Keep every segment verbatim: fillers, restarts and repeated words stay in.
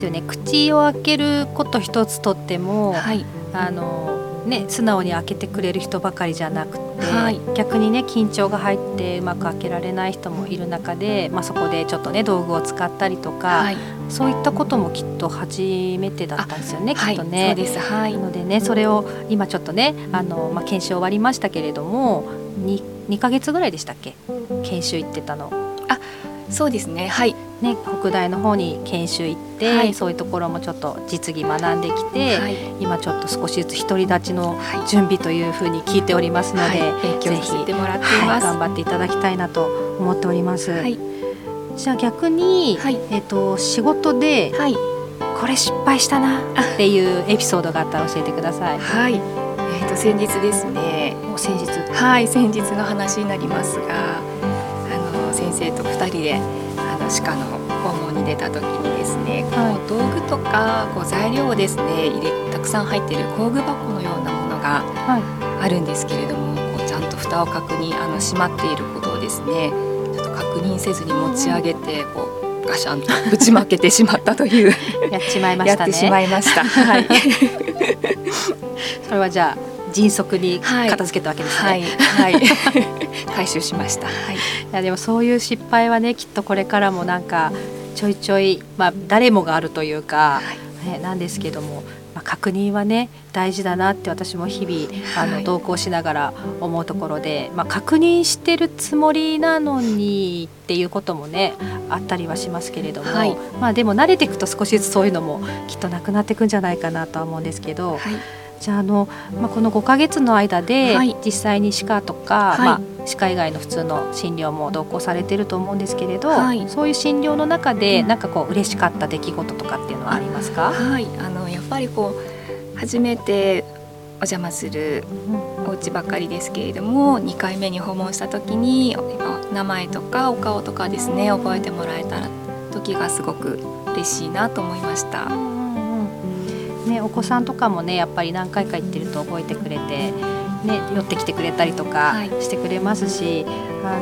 ね、口を開けること一つとっても、はい、あのね、素直に開けてくれる人ばかりじゃなくて、はい、逆にね緊張が入ってうまく開けられない人もいる中で、まあ、そこでちょっとね道具を使ったりとか、はい、そういったこともきっと初めてだったんですよね、きっとね、 はい、そうです、はい、 なのでねそれを今ちょっとねあの、まあ、研修終わりましたけれども 2, 2ヶ月ぐらいでしたっけ、研修行ってたの。 あ、そうですね、はいね、北大の方に研修行って、はい、そういうところもちょっと実技学んできて、はい、今ちょっと少しずつ独り立ちの準備というふうに聞いておりますので、はい、 勉強させてもらっています、 はい、頑張っていただきたいなと思っております、はい、じゃあ逆に、はい、えーと、仕事で、はい、これ失敗したなっていうエピソードがあったら教えてください。 はい、えーと、先日ですね、 もう先日、 はい、先日の話になりますが、あの先生とふたりであの歯科の訪問に出た時にですね、はい、こう道具とかこう材料をですね入れたくさん入っている工具箱のようなものがあるんですけれども、こうちゃんと蓋を確認あの閉まっていることをですねちょっと確認せずに持ち上げてこうガシャンとぶちまけてしまったというやっちまいましたね。 やってしまいました、はい、 それはじゃあ迅速に片付けたわけですね。 はい、はいはい、回収しました、はい、いやでもそういう失敗はねきっとこれからもなんかちょいちょい、まあ、誰もがあるというか、はいね、なんですけども、まあ、確認はね大事だなって私も日々あの、はい、同行しながら思うところで、まあ、確認してるつもりなのにっていうこともねあったりはしますけれども、はい、まあ、でも慣れていくと少しずつそういうのもきっとなくなっていくんじゃないかなとは思うんですけど、はい、じゃあ、あの、まあ、このごかげつの間で実際に歯科とか、はい、まあ、歯科以外の普通の診療も同行されてると思うんですけれど、はい、そういう診療の中でなんかこう嬉しかった出来事とかっていうのはありますか？ はい、あのやっぱりこう初めてお邪魔するお家ばかりですけれども、にかいめに訪問した時に名前とかお顔とかですね覚えてもらえた時がすごく嬉しいなと思いました。 ね、お子さんとかもねやっぱり何回か行ってると覚えてくれて、ね、寄ってきてくれたりとかしてくれますし、はい、あ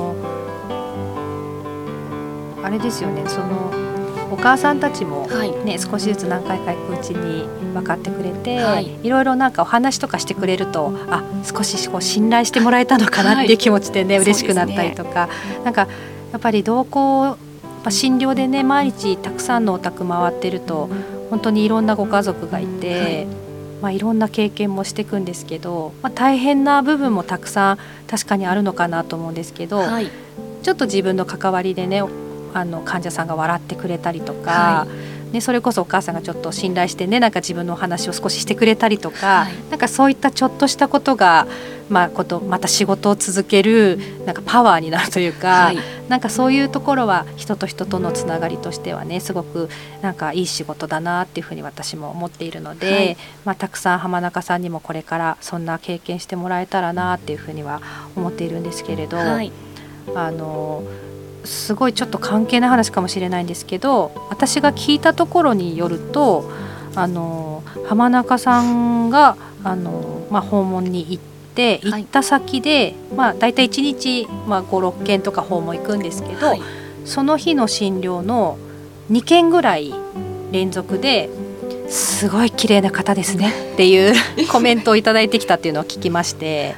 のあれですよね、そのお母さんたちも、ね、はい、少しずつ何回か行くうちに分かってくれて、はい、いろいろなんかお話とかしてくれるとあ少しこう信頼してもらえたのかなっていう気持ちでね、はい、嬉しくなったりとか、ね、なんかやっぱり同行診療でね毎日たくさんのお宅回ってると本当にいろんなご家族がいて、はい、まあ、いろんな経験もしていくんですけど、まあ、大変な部分もたくさん確かにあるのかなと思うんですけど、はい、ちょっと自分の関わりでねあの患者さんが笑ってくれたりとか、はい、ね、それこそお母さんがちょっと信頼してねなんか自分のお話を少ししてくれたりとか、はい、なんかそういったちょっとしたことが、まあ、ことまた仕事を続けるなんかパワーになるというか、はい、なんかそういうところは人と人とのつながりとしてはねすごくなんかいい仕事だなっていうふうに私も思っているので、はい、まあ、たくさん浜中さんにもこれからそんな経験してもらえたらなっていうふうには思っているんですけれど、はい、あのすごいちょっと関係ない話かもしれないんですけど、私が聞いたところによるとあの浜中さんがあの、まあ、訪問に行って行った先で、はい、まあ、だいたいいちにち、まあ、ご、ろっけんとか訪問行くんですけど、はい、その日の診療のにけんぐらい連続ですごい綺麗な方ですねっていうコメントをいただいてきたっていうのを聞きまして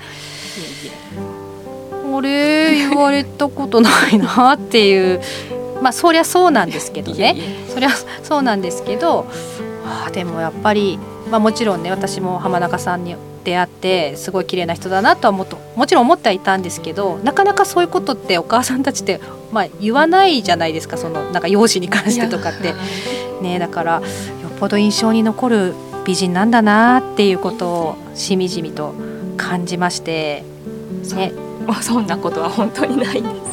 これ言われたことないなっていうまあそりゃそうなんですけどねそりゃそうなんですけど、あ、でもやっぱり、まあ、もちろんね私も浜中さんに出会ってすごい綺麗な人だなとは も, もちろん思ってはいたんですけど、なかなかそういうことってお母さんたちって、まあ、言わないじゃないですか、そのなんか容姿に関してとかって、ね、だからよっぽど印象に残る美人なんだなっていうことをしみじみと感じまして、ね、 そんなことは本当にないんです。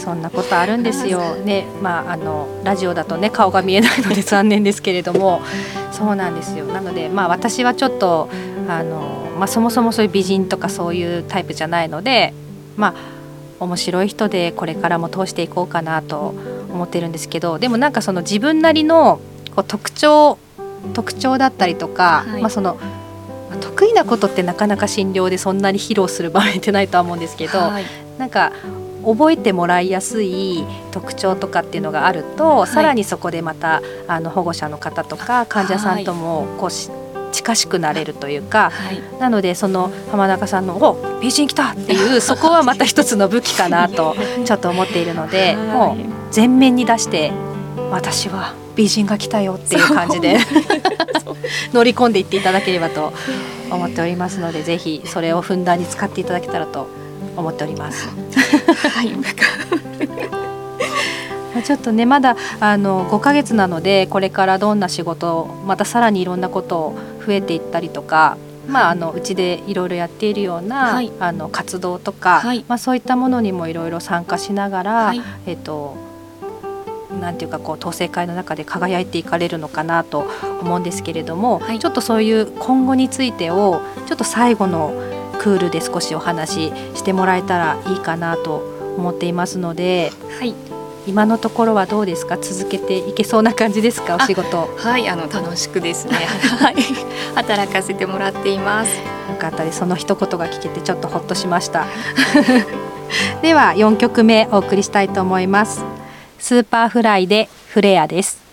そんなことあるんですよ、ね、まあ、あのラジオだとね顔が見えないので残念ですけれどもそうなんですよ。なので、まあ、私はちょっとあの、まあ、そもそもそういう美人とかそういうタイプじゃないので、まあ、面白い人でこれからも通していこうかなと思ってるんですけど、でもなんかその自分なりのこう特徴特徴だったりとか、はい、まあ、その得意なことってなかなか診療でそんなに披露する場面ってないとは思うんですけど、はい、なんか覚えてもらいやすい特徴とかっていうのがあると、はい、さらにそこでまたあの保護者の方とか患者さんともこうし、はい、近しくなれるというか、はい、なのでその浜中さんのお美人来たっていうそこはまた一つの武器かなとちょっと思っているので、はい、もう全面に出して私は美人が来たよっていう感じで乗り込んでいっていただければと思っておりますので、ぜひそれをふんだんに使っていただけたらと思っております。 はい、 ちょっとねまだあのごかげつなので、これからどんな仕事またさらにいろんなことを増えていったりとか、まあ、あのうちでいろいろやっているような、はい、あの活動とか、はい、まあ、そういったものにもいろいろ参加しながら、はい、えっとなんていうかこう統制会の中で輝いていかれるのかなと思うんですけれども、はい、ちょっとそういう今後についてをちょっと最後のクールで少しお話ししてもらえたらいいかなと思っていますので、はい、今のところはどうですか？続けていけそうな感じですか？お仕事。 はい、あの楽しくですね、はい、働かせてもらっています。 よかったです。その一言が聞けてちょっとほっとしましたではよんきょくめお送りしたいと思います。スーパーフライでフレアです。